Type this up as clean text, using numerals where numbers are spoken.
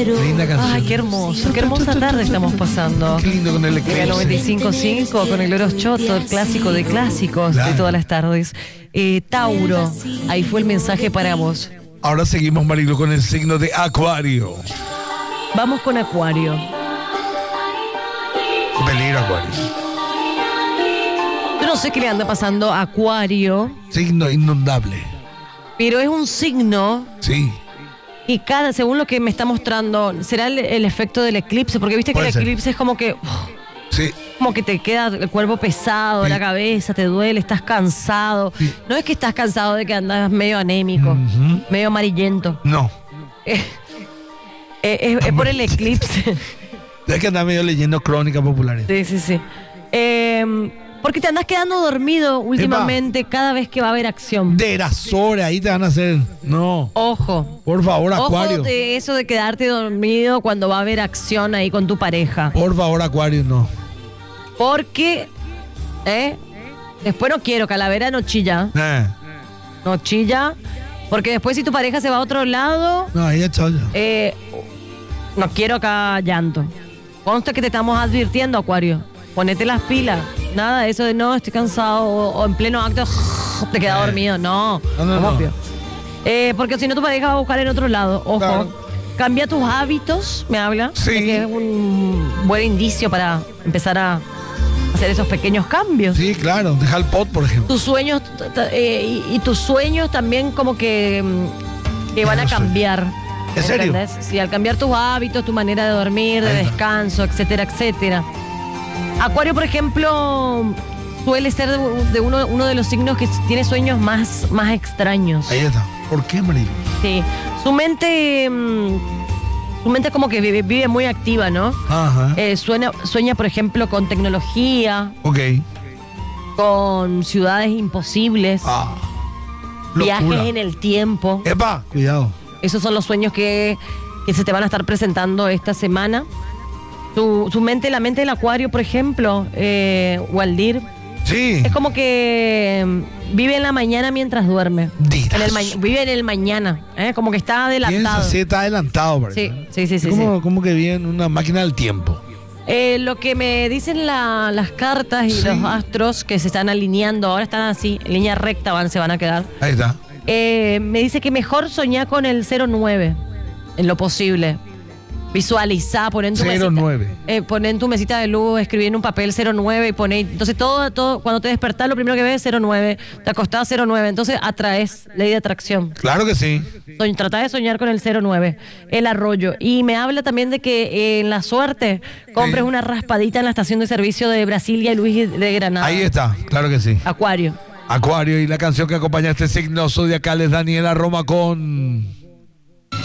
Linda canción. Ay, qué hermoso, qué hermosa tarde estamos pasando. Qué lindo con el En el eclipse. 95.5 con el Loros Choto, el clásico de clásicos de todas las tardes. Tauro, ahí fue el mensaje para vos. Ahora seguimos, Marilu, con el signo de Acuario. Vamos con Acuario. Peligro, Acuario. Yo no sé qué le anda pasando a Acuario, Signo inundable. pero es un signo Sí. y según lo que me está mostrando, será el efecto del eclipse, porque viste que Puede el ser. eclipse es como que Sí. te queda el cuerpo pesado, Sí. la cabeza te duele, estás cansado. Sí. No es que estás cansado de que andas medio anémico, medio amarillento. No. Es por el eclipse. Es que andaba medio leyendo crónicas populares. Sí. Porque te andas quedando dormido últimamente cada vez que va a haber acción. De las horas, ahí te van a hacer. No. Ojo. Por favor, Acuario. Ojo de eso de quedarte dormido cuando va a haber acción ahí con tu pareja. Por favor, Acuario, no. Porque, después no quiero, Calavera no chilla. No chilla. Porque después si tu pareja se va a otro lado, No, ahí ya chao ya. no quiero acá llanto. Consta que te estamos advirtiendo, Acuario. Ponete las pilas. Nada de eso de no, estoy cansado o en pleno acto te queda dormido. No, No. obvio. Porque si no tu pareja va a buscar en otro lado. Ojo. Claro. Cambia tus hábitos, me habla. Sí. De que es un buen indicio para empezar a hacer esos pequeños cambios. Sí, claro. Deja el pot, por ejemplo. Tus sueños y tus sueños también como que van a no sé. cambiar. ¿En serio? ¿Entendés? Sí, al cambiar tus hábitos, tu manera de dormir, de Ahí está. descanso, etcétera, etcétera. Acuario, por ejemplo, suele ser de uno de los signos que tiene sueños más extraños. Ahí está. ¿Por qué, Marilu? Sí. Su mente como que vive muy activa, ¿no? Ajá. Sueña, por ejemplo, con tecnología, Ok. con ciudades imposibles, viajes Locura. en el tiempo. Epa, cuidado. Esos son los sueños que se te van a estar presentando esta semana. Su mente, la mente del Acuario, por ejemplo, Waldir, Sí. es como que vive en la mañana mientras duerme. Dirás. Vive en el mañana, como que está adelantado. Piensa, sí, está adelantado, parece. Sí. Es como que vive en una máquina del tiempo. Lo que me dicen las cartas y Sí. los astros que se están alineando, ahora están así, en línea recta se van a quedar. Ahí está. Me dice que mejor soñar con el 09 en lo posible. Visualizá, pon en tu 09. Pon en tu mesita de luz, escribí en un papel 09 y poné. Entonces todo, cuando te despertás, lo primero que ves es 09. Te acostás 09. Entonces atraes, ley de atracción. Claro que sí. Trata de soñar con el 09, el arroyo. Y me habla también de que en la suerte compres una raspadita en la estación de servicio de Brasilia y Luis de Granada. Ahí está. Claro que sí. Acuario. Acuario, y la canción que acompaña a este signo zodiacal es Daniela Roma con...